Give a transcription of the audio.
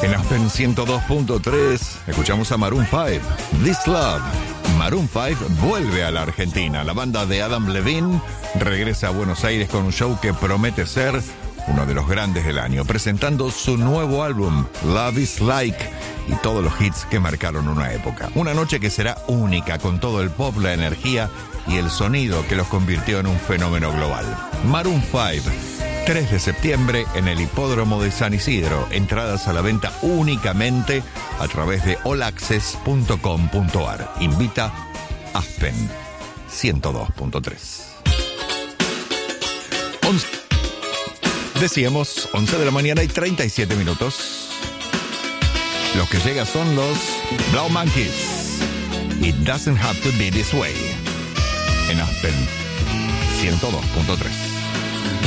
En Aspen 102.3 escuchamos a Maroon 5, This Love. Maroon 5 vuelve a la Argentina. La banda de Adam Levine regresa a Buenos Aires con un show que promete ser uno de los grandes del año, presentando su nuevo álbum, Love is Like, y todos los hits que marcaron una época. Una noche que será única, con todo el pop, la energía y el sonido que los convirtió en un fenómeno global. Maroon 5, 3 de septiembre en el Hipódromo de San Isidro. Entradas a la venta únicamente a través de allaccess.com.ar. Invita Aspen 102.3. Decíamos 11 de la mañana y 37 minutos. Los que llegan son los Blau Monkeys. It doesn't have to be this way. En Aspen 102.3.